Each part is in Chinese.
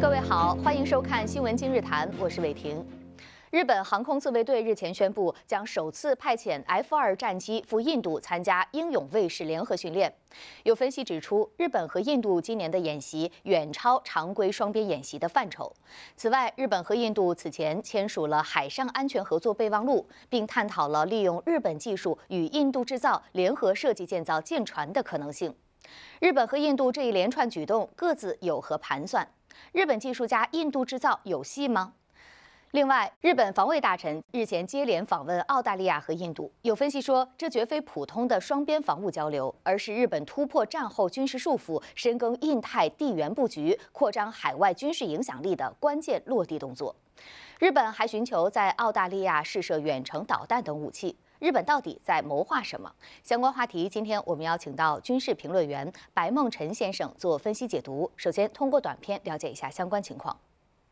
各位好，欢迎收看《新闻今日谈》，我是伟婷。日本航空自卫队日前宣布，将首次派遣 F-2战机赴印度参加英勇卫士联合训练。有分析指出，日本和印度今年的演习远超常规双边演习的范畴。此外，日本和印度此前签署了海上安全合作备忘录，并探讨了利用日本技术与印度制造联合设计建造舰船的可能性。日本和印度这一连串举动各自有何盘算？日本技术加印度制造有戏吗？另外，日本防卫大臣日前接连访问澳大利亚和印度，有分析说，这绝非普通的双边防务交流，而是日本突破战后军事束缚，深耕印太地缘布局，扩张海外军事影响力的关键落地动作。日本还寻求在澳大利亚试射远程导弹等武器。日本到底在谋划什么？相关话题，今天我们邀请到军事评论员白梦辰先生做分析解读。首先，通过短片了解一下相关情况。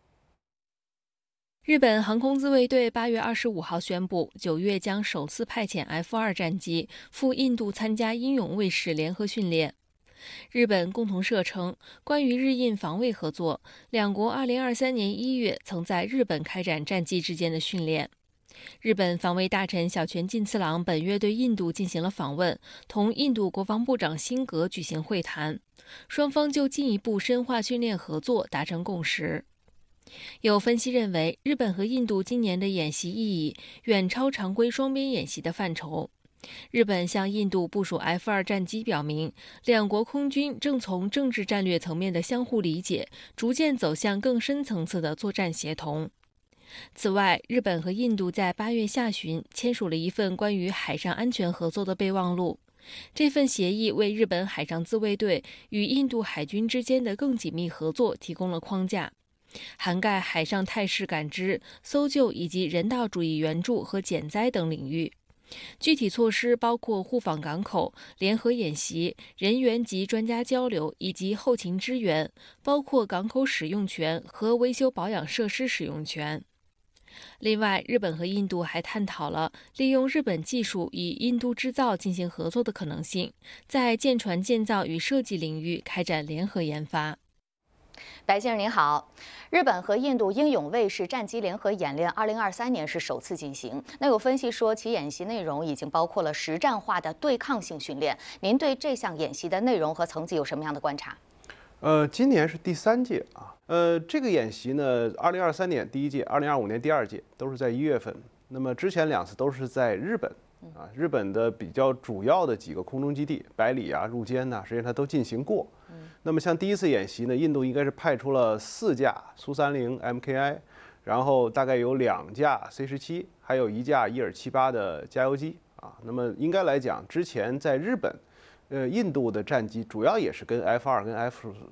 日本航空自卫队8月25号宣布，9月将首次派遣 F-2战机赴印度参加英勇卫士联合训练。日本共同社称，关于日印防卫合作，两国2023年1月曾在日本开展战机之间的训练。日本防卫大臣小泉进次郎本月对印度进行了访问，同印度国防部长辛格举行会谈，双方就进一步深化训练合作达成共识。有分析认为，日本和印度今年的演习意义远超常规双边演习的范畴。日本向印度部署 F-2战机，表明两国空军正从政治战略层面的相互理解，逐渐走向更深层次的作战协同。此外，日本和印度在8月下旬签署了一份关于海上安全合作的备忘录。这份协议为日本海上自卫队与印度海军之间的更紧密合作提供了框架，涵盖海上态势感知、搜救以及人道主义援助和减灾等领域。具体措施包括互访港口、联合演习、人员及专家交流以及后勤支援，包括港口使用权和维修保养设施使用权。另外，日本和印度还探讨了利用日本技术与印度制造进行合作的可能性，在舰船建造与设计领域开展联合研发。 白先生您好，日本和印度英勇卫士战机联合演练2023年是首次进行。那有分析说，其演习内容已经包括了实战化的对抗性训练。您对这项演习的内容和层级有什么样的观察？ 今年是第3届啊。这个演习呢，2023年第1届，2025年第2届，都是在1月份。那么之前2次都是在日本啊，日本的比较主要的几个空中基地，百里啊、入间呐，实际上它都进行过。那么像第1次演习呢，印度应该是派出了4架苏30 MKI， 然后大概有2架 C-17，还有1架伊尔78的加油机啊。那么应该来讲，之前在日本，印度的战机主要也是跟 F-2跟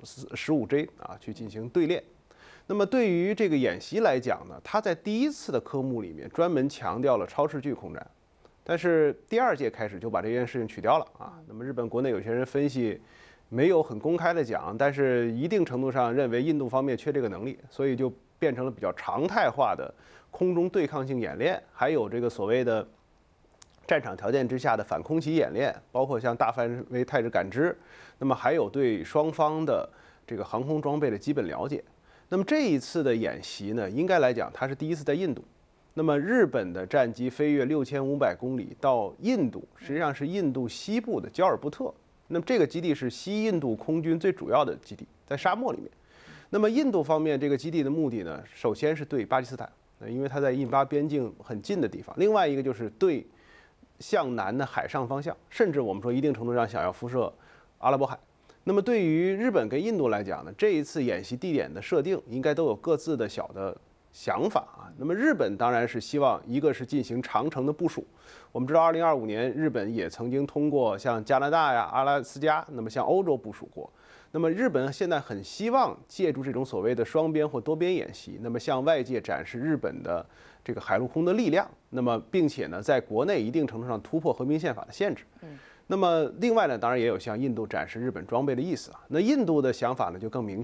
F-15J 啊去进行对练。那么对于这个演习来讲呢，它在第1次的科目里面专门强调了超视距空战，但是第2届开始就把这件事情取掉了啊。那么日本国内有些人分析，没有很公开的讲，但是一定程度上认为印度方面缺这个能力，所以就变成了比较常态化的空中对抗性演练，还有这个所谓的战场条件之下的反空袭演练，包括像大范围态势感知，那么还有对双方的这个航空装备的基本了解。那么这一次的演习呢，应该来讲它是第1次在印度。那么日本的战机飞越6500公里到印度，实际上是印度西部的焦尔布特。那么这个基地是西印度空军最主要的基地，在沙漠里面。那么印度方面这个基地的目的呢，首先是对巴基斯坦，因为它在印巴边境很近的地方；另外一个就是对向南的海上方向，甚至我们说一定程度上想要辐射阿拉伯海。那么对于日本跟印度来讲呢，这一次演习地点的设定应该都有各自的小的想法啊。那么日本当然是希望一个是进行长程的部署。我们知道2025年日本也曾经通过像加拿大呀、阿拉斯加，那么向欧洲部署过。那么日本现在很希望借助这种所谓的双边或多边演习，那么向外界展示日本的这个海陆空的力量，那么并且呢，在国内一定程度上突破和平宪法的限制。那么另外呢，当然也有向印度展示日本装备的意思啊。那印度的想法呢就更明确，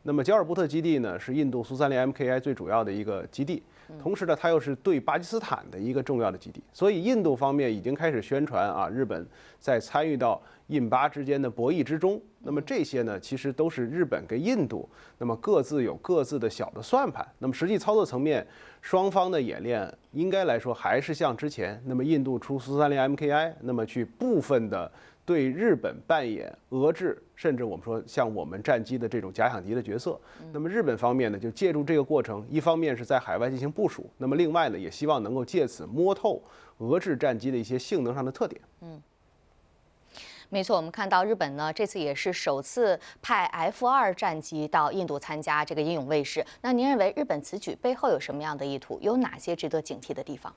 那么焦尔布特基地呢，是印度苏30 MKI 最主要的一个基地，同时呢，它又是对巴基斯坦的一个重要的基地。所以印度方面已经开始宣传啊，日本在参与到印巴之间的博弈之中。那么这些呢，其实都是日本跟印度，那么各自有各自的小的算盘。那么实际操作层面，双方的演练应该来说还是像之前，那么印度出苏30 MKI，那么去部分的对日本扮演遏制，甚至我们说像我们战机的这种假想敌的角色。那么日本方面呢，就借助这个过程，一方面是在海外进行部署，那么另外呢，也希望能够借此摸透遏制战机的一些性能上的特点。 没错，我们看到日本呢这次也是首次派 F2战机到印度参加这个英勇卫士。那您认为日本此举背后有什么样的意图？有哪些值得警惕的地方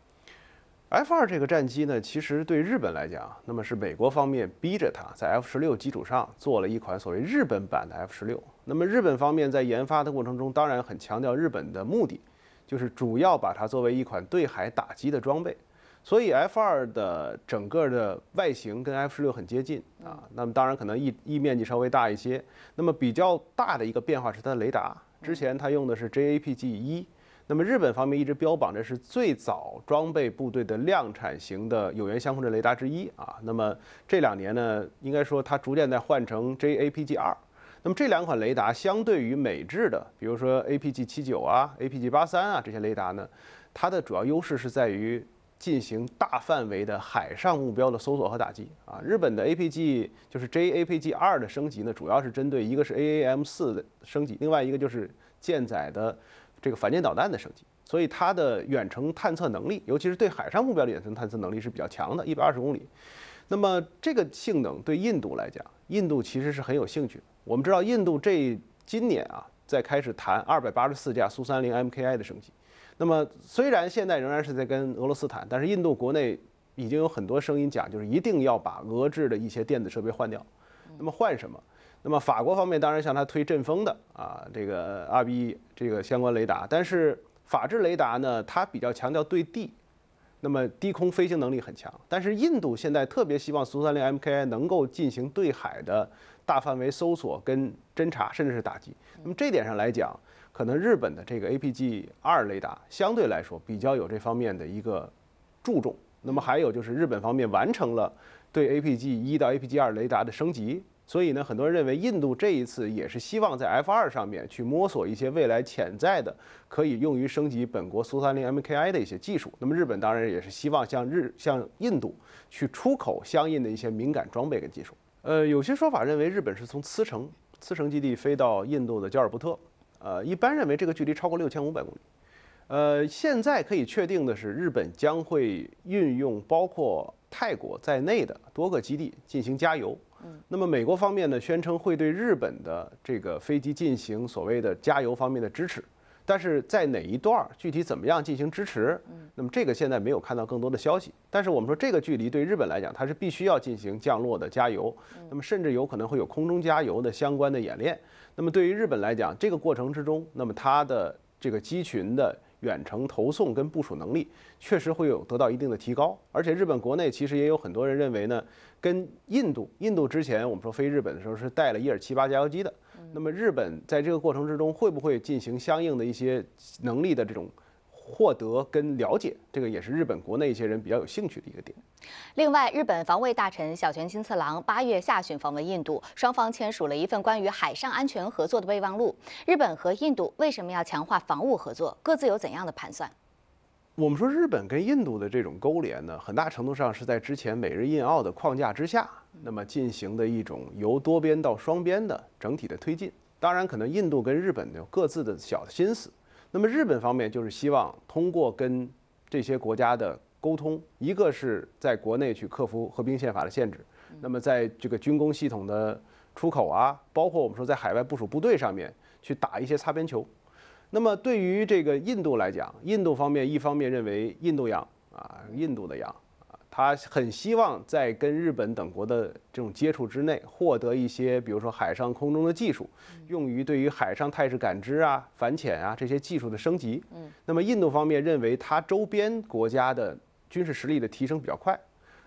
？F2这个战机呢，其实对日本来讲，那么是美国方面逼着它在 F16基础上做了一款所谓日本版的 F16。那么日本方面在研发的过程中，当然很强调日本的目的，就是主要把它作为一款对海打击的装备。所以 F2的整个的外形跟 F16很接近啊，那么当然可能翼面积稍微大一些。那么比较大的一个变化是它的雷达，之前它用的是 JAPG-1。那么日本方面一直标榜着是最早装备部队的量产型的有源相控阵雷达之一啊。那么这2年呢，应该说它逐渐在换成 JAPG-2。那么这2款雷达相对于美制的，比如说 APG-79啊、APG-83啊这些雷达呢，它的主要优势是在于进行大范围的海上目标的搜索和打击啊。日本的 APG 就是 JAPG-2的升级呢，主要是针对一个是 AAM-4的升级，另外一个就是舰载的这个反舰导弹的升级。所以它的远程探测能力，尤其是对海上目标的远程探测能力是比较强的，120公里。那么这个性能对印度来讲，印度其实是很有兴趣的。我们知道印度今年啊在开始谈284架苏30 MKI 的升级。那么虽然现在仍然是在跟俄罗斯谈，但是印度国内已经有很多声音讲，就是一定要把俄制的一些电子设备换掉。那么换什么？那么法国方面当然向他推阵风的啊，这个2B1这个相关雷达，但是法制雷达呢，它比较强调对地，那么低空飞行能力很强。但是印度现在特别希望苏30 MKI 能够进行对海的大范围搜索跟侦察，甚至是打击。那么这点上来讲，可能日本的这个 APG-2雷达相对来说比较有这方面的一个注重。那么还有就是日本方面完成了对 APG-1到 APG-2雷达的升级，所以呢，很多人认为印度这一次也是希望在 F2上面去摸索一些未来潜在的可以用于升级本国苏30 MKI 的一些技术。那么日本当然也是希望向印度去出口相应的一些敏感装备跟技术。有些说法认为日本是从茨城基地飞到印度的焦尔布特。一般认为这个距离超过6500公里。现在可以确定的是，日本将会运用包括泰国在内的多个基地进行加油。那么美国方面呢，宣称会对日本的这个飞机进行所谓的加油方面的支持，但是在哪一段具体怎么样进行支持，那么这个现在没有看到更多的消息。但是我们说这个距离对日本来讲，它是必须要进行降落的加油，那么甚至有可能会有空中加油的相关的演练。那么对于日本来讲，这个过程之中，那么它的这个机群的远程投送跟部署能力确实会有得到一定的提高。而且日本国内其实也有很多人认为呢，跟印度之前我们说飞日本的时候是带了伊尔78加油机的，那么日本在这个过程之中会不会进行相应的一些能力的这种获得跟了解，这个也是日本国内一些人比较有兴趣的一个点。 另外，日本防卫大臣小泉进次郎8月下旬访问印度，双方签署了一份关于海上安全合作的备忘录。日本和印度为什么要强化防务合作？各自有怎样的盘算？ 我们说日本跟印度的这种勾连呢，很大程度上是在之前美日印澳的框架之下，那么进行的一种由多边到双边的整体的推进。当然，可能印度跟日本有各自的小心思。那么日本方面就是希望通过跟这些国家的沟通，一个是在国内去克服和平宪法的限制，那么在这个军工系统的出口啊，包括我们说在海外部署部队上面去打一些擦边球。那么对于这个印度来讲，印度方面一方面认为印度洋啊，印度的洋啊，他很希望在跟日本等国的这种接触之内，获得一些比如说海上空中的技术，用于对于海上态势感知啊、反潜啊这些技术的升级。那么印度方面认为它周边国家的军事实力的提升比较快，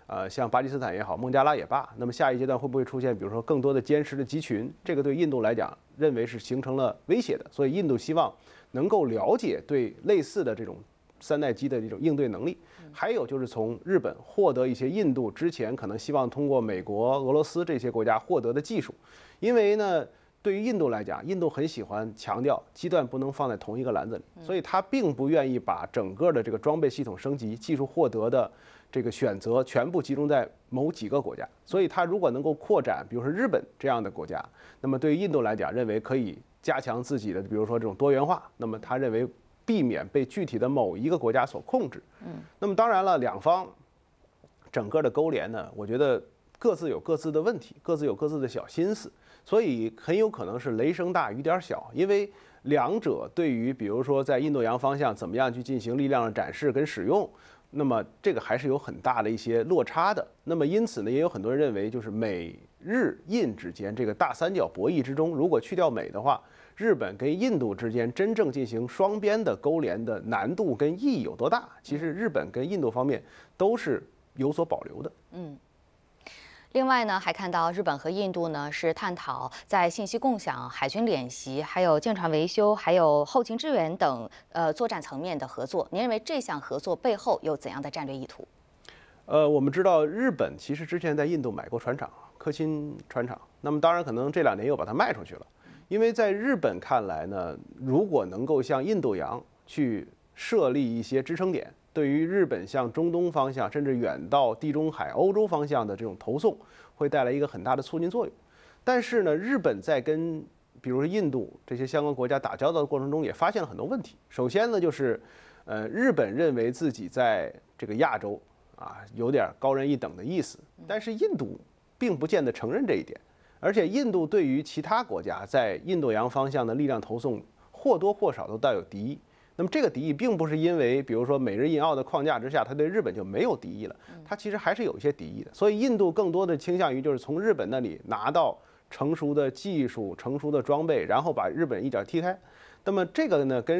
像巴基斯坦也好，孟加拉也罢，那么下一阶段会不会出现，比如说更多的歼十的集群？这个对印度来讲，认为是形成了威胁的。所以印度希望能够了解对类似的这种3代机的这种应对能力。还有就是从日本获得一些印度之前可能希望通过美国、俄罗斯这些国家获得的技术，因为呢，对于印度来讲，印度很喜欢强调鸡蛋不能放在同一个篮子里，所以他并不愿意把整个的这个装备系统升级、技术获得的这个选择全部集中在某几个国家。所以他如果能够扩展，比如说日本这样的国家，那么对于印度来讲，认为可以加强自己的，比如说这种多元化，那么他认为避免被具体的某一个国家所控制。那么当然了，两方整个的勾连呢，我觉得各自有各自的问题，各自有各自的小心思，所以很有可能是雷声大雨点小，因为两者对于比如说在印度洋方向怎么样去进行力量的展示跟使用，那么这个还是有很大的一些落差的。那么因此呢，也有很多人认为，就是美日印之间这个大三角博弈之中，如果去掉美的话，日本跟印度之间真正进行双边的勾连的难度跟意义有多大？其实日本跟印度方面都是有所保留的。 另外呢，还看到日本和印度呢是探讨在信息共享、海军演习、还有舰船维修、还有后勤支援等作战层面的合作。您认为这项合作背后有怎样的战略意图？ 我们知道日本其实之前在印度买过船厂，科钦船厂。那么当然可能这2年又把它卖出去了，因为在日本看来呢，如果能够向印度洋去设立一些支撑点，对于日本向中东方向，甚至远到地中海、欧洲方向的这种投送，会带来一个很大的促进作用。但是呢，日本在跟比如说印度这些相关国家打交道的过程中，也发现了很多问题。首先呢，就是日本认为自己在这个亚洲有点高人一等的意思，但是印度并不见得承认这一点。而且印度对于其他国家在印度洋方向的力量投送，或多或少都带有敌意。那么这个敌意并不是因为比如说美日印澳的框架之下，它对日本就没有敌意了，它其实还是有一些敌意的。所以印度更多的倾向于就是从日本那里拿到成熟的技术、成熟的装备，然后把日本一脚踢开。那么这个呢，跟